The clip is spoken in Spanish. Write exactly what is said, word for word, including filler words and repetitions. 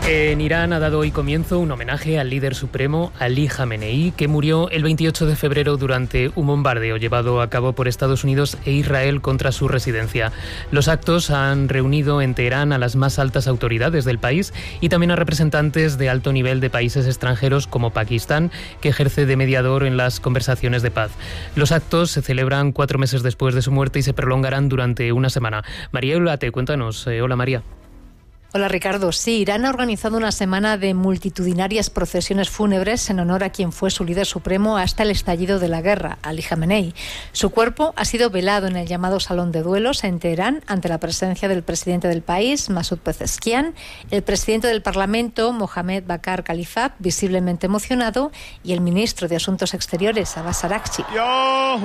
En Irán ha dado hoy comienzo un homenaje al líder supremo, Ali Jamenei, que murió el veintiocho de febrero durante un bombardeo llevado a cabo por Estados Unidos e Israel contra su residencia. Los actos han reunido en Teherán a las más altas autoridades del país y también a representantes de alto nivel de países extranjeros como Pakistán, que ejerce de mediador en las conversaciones de paz. Los actos se celebran cuatro meses después de su muerte y se prolongarán durante una semana. María Eulate, cuéntanos. Eh, hola, María. Hola Ricardo, sí, Irán ha organizado una semana de multitudinarias procesiones fúnebres en honor a quien fue su líder supremo hasta el estallido de la guerra, Ali Jamenei. Su cuerpo ha sido velado en el llamado Salón de Duelos en Teherán ante la presencia del presidente del país, Masoud Pezeshkian, el presidente del Parlamento, Mohamed Bakar Khalifat, visiblemente emocionado, y el ministro de Asuntos Exteriores, Abbas Araghchi.